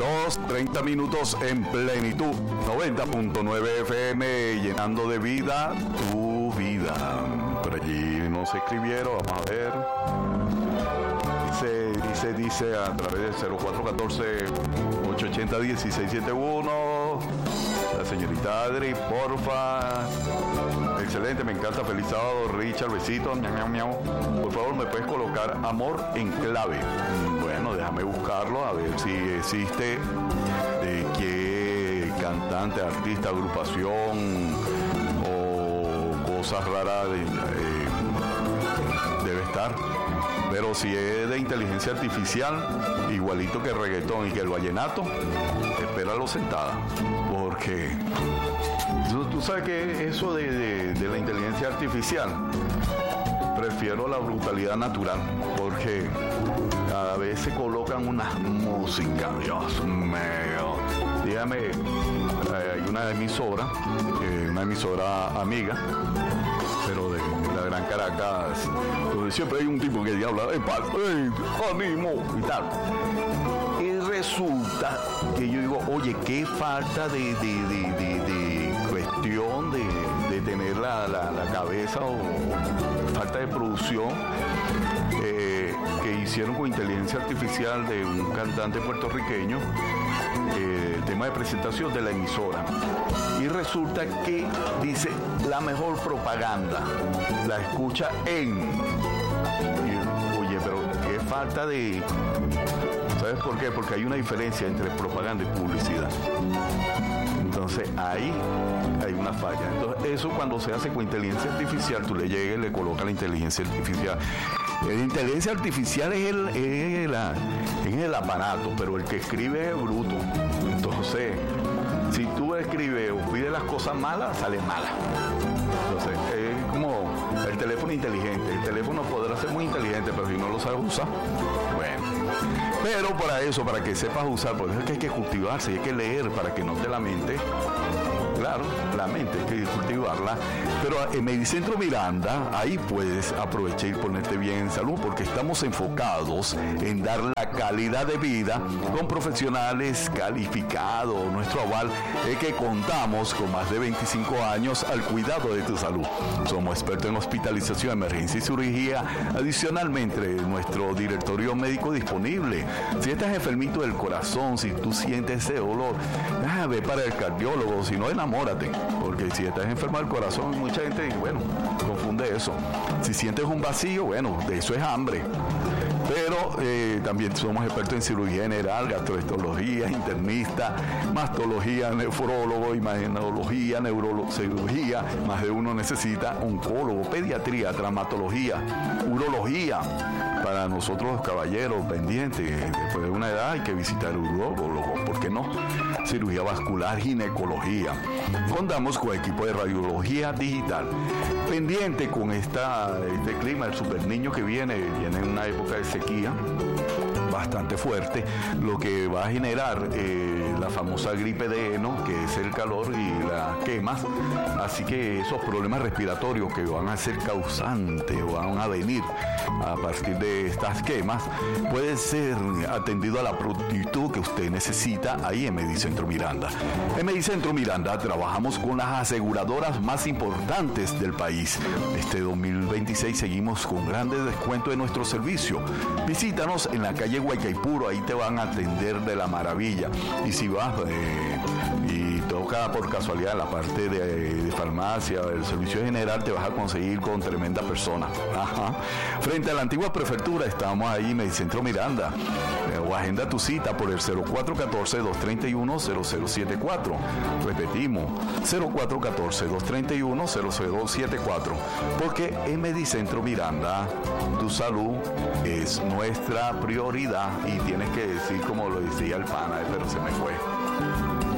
30 minutos en plenitud. 90.9 FM, llenando de vida tu vida. Por allí nos escribieron, vamos a ver. Dice a través del 0414-880-1671. La señorita Adri, porfa. Excelente, me encanta. Feliz sábado, Richard, besito. Miau, miau. Por favor, ¿me puedes colocar Amor en Clave? Bueno, déjame buscarlo a ver si existe. ¿De qué cantante, artista, agrupación o cosas raras debe estar? Pero si es de inteligencia artificial, igualito que el reggaetón y que el vallenato, espéralo sentada. Porque tú sabes que eso de la inteligencia artificial, prefiero la brutalidad natural. Porque cada vez se colocan unas músicas, Dios mío. Dígame, hay una emisora amiga, pero de la Gran Caracas, donde siempre hay un tipo que habla, ánimo y tal. Y resulta que yo digo, oye, qué falta de cuestión de tener la cabeza o falta de producción que hicieron con inteligencia artificial de un cantante puertorriqueño, el tema de presentación de la emisora. Y resulta que dice, la mejor propaganda la escucha en... Oye, pero qué falta de... ¿Sabes por qué? Porque hay una diferencia entre propaganda y publicidad. Entonces ahí hay una falla. Entonces eso, cuando se hace con inteligencia artificial, tú le llegas y le colocas la inteligencia artificial. La inteligencia artificial es el aparato, pero el que escribe es bruto. Entonces, si tú escribes o pides las cosas malas, salen malas. Entonces, es como el teléfono inteligente. El teléfono podrá ser muy inteligente, pero si no lo sabes usar, bueno. Pero para que sepas usar, por eso es que hay que cultivarse, hay que leer para que no te la mente. Claro, la mente hay que cultivarla. Pero en Medicentro Miranda, ahí puedes aprovechar y ponerte bien en salud, porque estamos enfocados en dar la calidad de vida con profesionales calificados. Nuestro aval es que contamos con más de 25 años al cuidado de tu salud. Somos expertos en hospitalización, emergencia y cirugía. Adicionalmente, nuestro directorio médico disponible. Si estás enfermito del corazón, si tú sientes ese olor, ve para el cardiólogo. Si no, enamórate, porque si estás enfermo del corazón, mucha gente, confunde eso. Si sientes un vacío, de eso es hambre. Pero también somos expertos en cirugía general, gastroenterología, internista, mastología, nefrólogo, imagenología, neurocirugía. Más de uno necesita oncólogo, pediatría, traumatología, urología. Para nosotros los caballeros pendientes, después de una edad hay que visitar el urólogo, ¿por qué no? Cirugía vascular, ginecología. Contamos con equipo de radiología digital. Pendiente con este clima, el super niño que viene en una época de sequía bastante fuerte, lo que va a generar la famosa gripe de heno, que es el calor y las quemas. Así que esos problemas respiratorios que van a ser causantes o van a venir a partir de estas quemas, puede ser atendido a la prontitud que usted necesita ahí en Medicentro Miranda. En Medicentro Miranda trabajamos con las aseguradoras más importantes del país. Este 2026 seguimos con grandes descuentos de nuestro servicio. Visítanos en la calle Guaycaipuro, ahí te van a atender de la maravilla. Y si vas y toca por casualidad en la parte de farmacia, el servicio general, te vas a conseguir con tremenda persona. Ajá. Frente a la antigua prefectura estamos ahí, Medicentro Miranda. O agenda tu cita por el 0414-231-0074. Repetimos, 0414-231-0074. Porque en Medicentro Miranda, tu salud es nuestra prioridad. Y tienes que decir como lo decía el pana, pero se me fue.